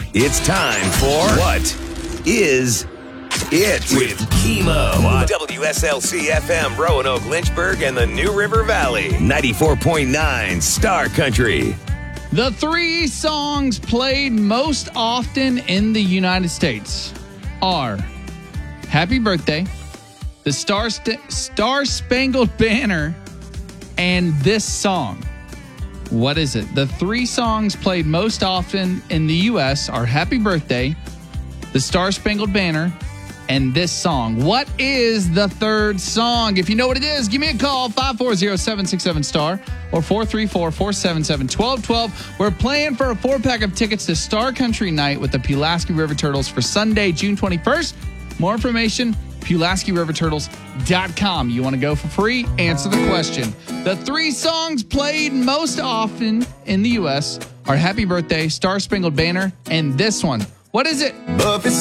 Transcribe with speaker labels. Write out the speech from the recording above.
Speaker 1: It's time for What Is It? With Chemo on WSLC FM, Roanoke, Lynchburg, and the New River Valley. 94.9 Star Country.
Speaker 2: The three songs played most often in the United States are Happy Birthday, the Star Spangled Banner, and this song. What is it? The three songs played most often in the U.S. are Happy Birthday, the Star Spangled Banner, and this song. What is the third song? If you know what it is, give me a call, 540-767-STAR or 434-477-1212. We're playing for a 4-pack of tickets to Star Country Night with the Pulaski River Turtles for Sunday, June 21st. More information, PulaskiRiverTurtles.com. You want to go for free? Answer the question. The three songs played most often in the U.S. are Happy Birthday, Star Spangled Banner, and this one. What is it?